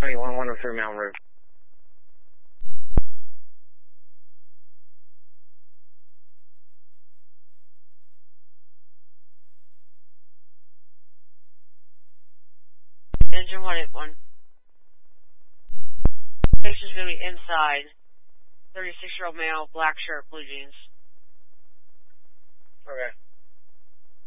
21, 103 Mountain Road. Engine 181. Patient's going to be inside. 36-year-old male, black shirt, blue jeans. Okay.